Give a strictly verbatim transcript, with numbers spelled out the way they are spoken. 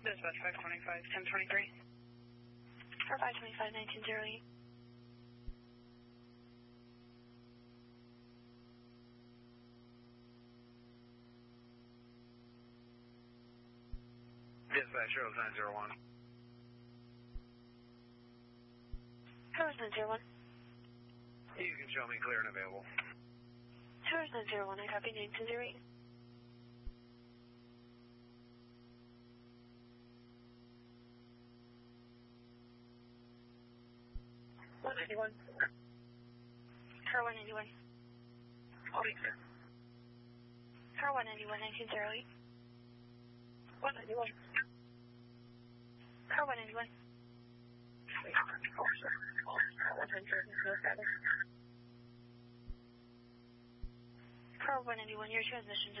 Dispatch five twenty-five, ten twenty-three. For five twenty-five, nineteen oh eight. Dispatch Rose nine zero one. Rose nine zero one. You can show me clear and available. Rose nine zero one, I copy nineteen oh eight. one ninety-one. Car one ninety-one. I'll be clear. Car one ninety-one, nineteen oh eight. one ninety-one. Car one ninety-one. one hundred, no status. Car one ninety-one, your transmission